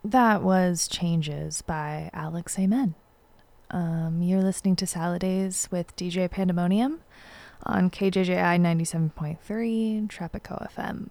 That was Changes by Alex Amen. You're listening to Saladays with DJ Pandemonium on KJJI 97.3 Tropico FM.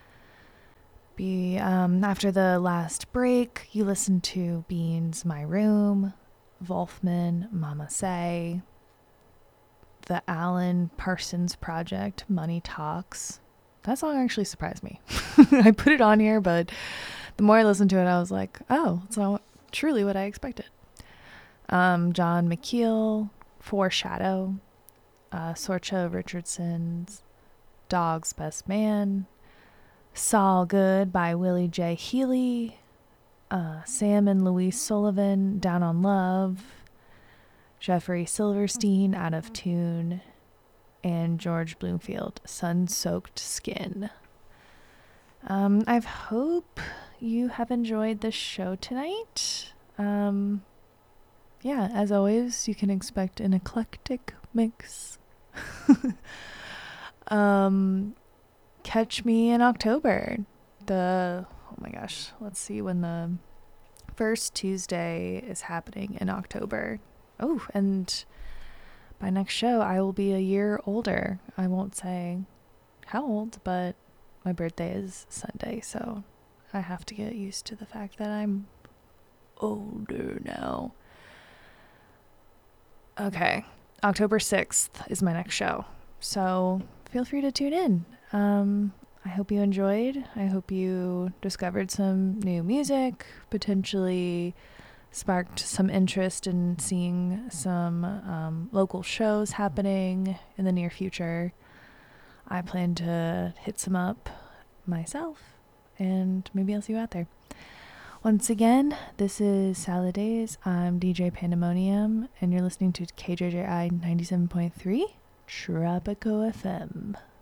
After the last break, you listened to Beans, My Room, Wolfman, Mama Say, the Alan Parsons Project, Money Talks. That song actually surprised me. I put it on here, but the more I listened to it, I was like, oh, it's not truly what I expected. John McKeel, Foreshadow, Sorcha Richardson's Dog's Best Man, Saul Good by Willie J. Healy, Sam and Louise Sullivan, Down on Love, Jeffrey Silverstein, Out of Tune, and George Bloomfield, Sun-Soaked Skin. I hope you have enjoyed the show tonight. Yeah, as always, you can expect an eclectic mix. Catch me in October. Oh my gosh, let's see when the first Tuesday is happening in October. Oh, and by next show, I will be a year older. I won't say how old, but my birthday is Sunday, so I have to get used to the fact that I'm older now. Okay, October 6th is my next show, so feel free to tune in. I hope you enjoyed. I hope you discovered some new music, potentially sparked some interest in seeing some local shows happening in the near future. I plan to hit some up myself, and maybe I'll see you out there. Once again, this is Saladays. I'm DJ Pandemonium, and you're listening to KJJI 97.3 Tropico FM.